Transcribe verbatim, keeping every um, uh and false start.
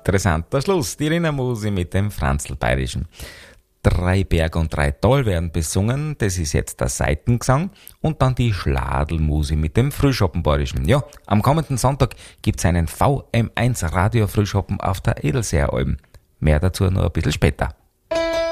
interessanter Schluss. Die Rinnermusik mit dem Franzl-Bayerischen. Drei Berg und drei Tal werden besungen, das ist jetzt der Seitengesang und dann die Schladelmusik mit dem Frühschoppenbayerischen. Ja, am kommenden Sonntag gibt's einen V M eins Radio Frühschoppen auf der Edelseeralm. Mehr dazu noch ein bisschen später.